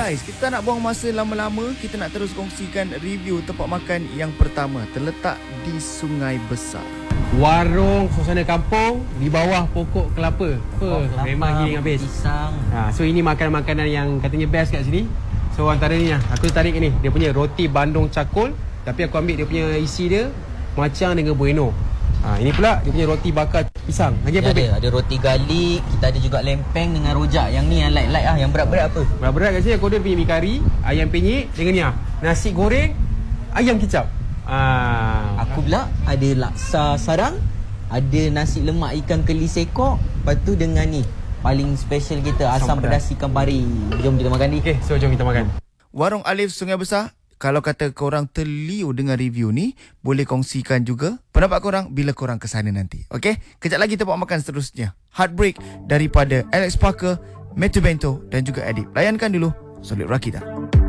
guys, kita nak buang masa lama-lama. Kita nak terus kongsikan review tempat makan yang pertama. Terletak di Sungai Besar. Warung suasana kampung di bawah pokok kelapa. Memang giling habis. Pisang. So ini makanan-makanan yang katanya best kat sini. So antara ni aku tarik ni, dia punya roti Bandung cakul, tapi aku ambil dia punya isi dia macang dengan bueno. Ini pula dia punya roti bakar pisang. Lagi apa? Ada roti garlic, kita ada juga lempeng dengan rojak. Yang ni yang light-light yang berat-berat apa? Berat-berat kat sini aku order punya mi kari, ayam penyet dengan ni nasi goreng, ayam kicap. Aku pula ada laksa sarang, ada nasi lemak ikan keli sekok, lepas tu dengan ni paling special kita asam pedas ikan pari. Jom kita makan ni. Okay, so jom kita makan. Warung Alif Sungai Besar. Kalau kata korang terliu dengan review ni, boleh kongsikan juga pendapat korang bila korang ke sana nanti. Okay? Kejap lagi tempat makan seterusnya. Heartbreak daripada Alex Parker, Metu Bento dan juga Adib. Layankan dulu Solid Rakita.